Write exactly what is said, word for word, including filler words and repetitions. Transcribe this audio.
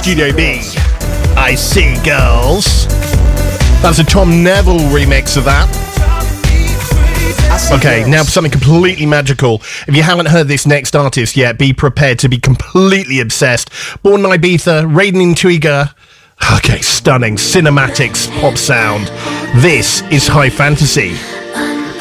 Studio B. I See Girls. That's a Tom Neville remix of that. Okay, now for something completely magical. If you haven't heard this next artist yet, be prepared to be completely obsessed. Born in Ibiza, Raiden Intuiga. Okay, stunning cinematics, pop sound. This is High Fantasy.